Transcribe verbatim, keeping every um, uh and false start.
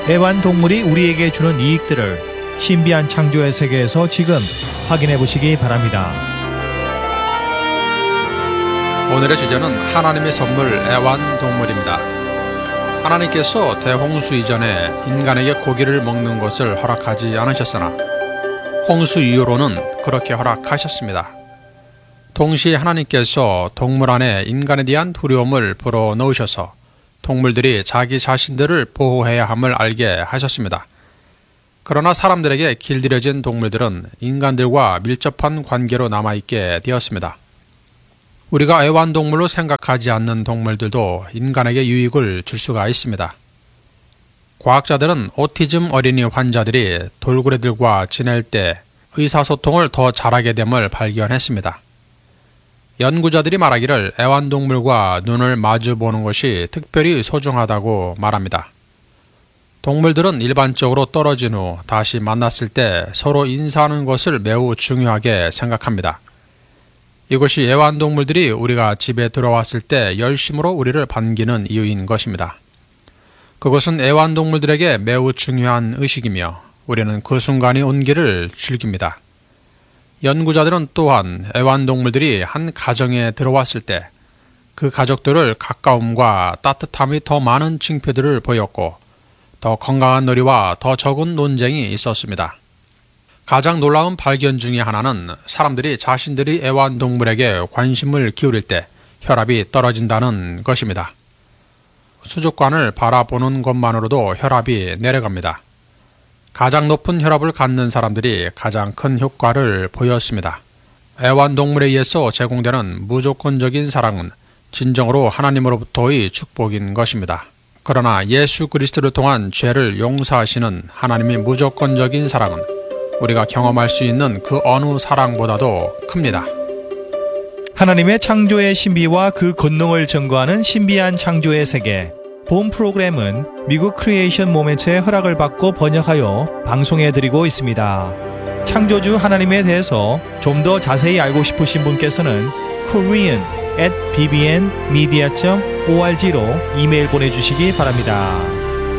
애완동물이 우리에게 주는 이익들을 신비한 창조의 세계에서 지금 확인해 보시기 바랍니다. 오늘의 주제는 하나님의 선물 애완동물입니다. 하나님께서 대홍수 이전에 인간에게 고기를 먹는 것을 허락하지 않으셨으나 홍수 이후로는 그렇게 허락하셨습니다. 동시에 하나님께서 동물 안에 인간에 대한 두려움을 불어넣으셔서 동물들이 자기 자신들을 보호해야 함을 알게 하셨습니다. 그러나 사람들에게 길들여진 동물들은 인간들과 밀접한 관계로 남아있게 되었습니다. 우리가 애완동물로 생각하지 않는 동물들도 인간에게 유익을 줄 수가 있습니다. 과학자들은 오티즘 어린이 환자들이 돌고래들과 지낼 때 의사소통을 더 잘하게 됨을 발견했습니다. 연구자들이 말하기를 애완동물과 눈을 마주보는 것이 특별히 소중하다고 말합니다. 동물들은 일반적으로 떨어진 후 다시 만났을 때 서로 인사하는 것을 매우 중요하게 생각합니다. 이것이 애완동물들이 우리가 집에 들어왔을 때 열심으로 우리를 반기는 이유인 것입니다. 그것은 애완동물들에게 매우 중요한 의식이며 우리는 그 순간이 온기를 즐깁니다. 연구자들은 또한 애완동물들이 한 가정에 들어왔을 때 그 가족들을 가까움과 따뜻함이 더 많은 징표들을 보였고 더 건강한 놀이와 더 적은 논쟁이 있었습니다. 가장 놀라운 발견 중에 하나는 사람들이 자신들이 애완동물에게 관심을 기울일 때 혈압이 떨어진다는 것입니다. 수족관을 바라보는 것만으로도 혈압이 내려갑니다. 가장 높은 혈압을 갖는 사람들이 가장 큰 효과를 보였습니다. 애완동물에 의해서 제공되는 무조건적인 사랑은 진정으로 하나님으로부터의 축복인 것입니다. 그러나 예수 그리스도를 통한 죄를 용서하시는 하나님의 무조건적인 사랑은 우리가 경험할 수 있는 그 어느 사랑보다도 큽니다. 하나님의 창조의 신비와 그 권능을 증거하는 신비한 창조의 세계. 본 프로그램은 미국 크리에이션 모멘트의 허락을 받고 번역하여 방송해드리고 있습니다. 창조주 하나님에 대해서 좀 더 자세히 알고 싶으신 분께서는 korean at 비비엔 미디어 닷 오알지로 이메일 보내주시기 바랍니다.